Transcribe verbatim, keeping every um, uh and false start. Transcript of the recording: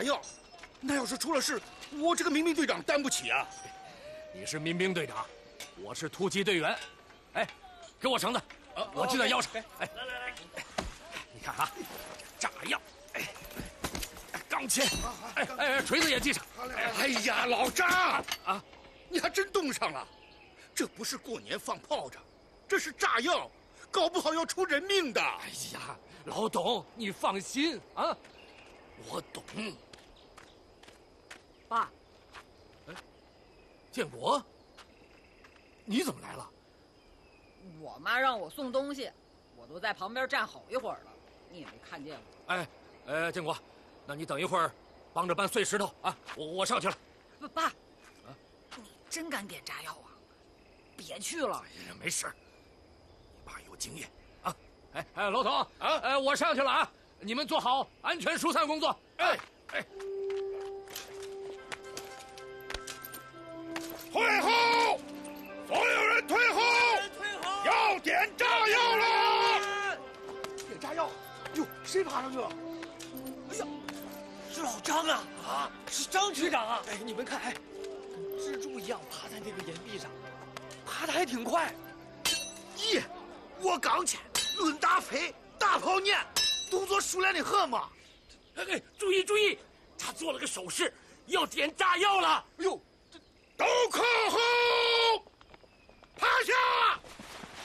炸药，那要是出了事，我这个民兵队长担不起啊！ 你是民兵队长，我是突击队员。哎，给我绳子，我系在腰上。哎，来来来，你看啊，炸药，哎，钢钎，哎哎，锤子也系上。 哎呀，老张啊，你还真冻上了。这不是过年放炮仗，这是炸药，搞不好要出人命的。 哎呀，老董，你放心啊，我懂。 爸， 哎，建国，你怎么来了？ 我妈让我送东西，我都在旁边站好一会儿了，你也没看见我。 哎，呃，建国，那你等一会儿，帮着搬碎石头啊，我我上去了。 不，爸，啊，你真敢点炸药啊？别去了。 哎呀，没事，你爸有经验啊。哎哎，老董啊， 哎，我上去了啊，你们做好安全疏散工作。哎哎， 退后！所有人退后！ 退后！ 要点炸药了！ 点炸药！哟，谁爬上去了？哎呀，是老张啊！啊，是张局长啊！哎，你们看，哎，跟蜘蛛一样爬在那个岩壁上，爬得还挺快。 咦，我刚去，论打飞，大跑撵，动作熟练的很嘛。 哎哎，注意注意，他做了个手势，要点炸药了。 哎呦，都靠后，趴下！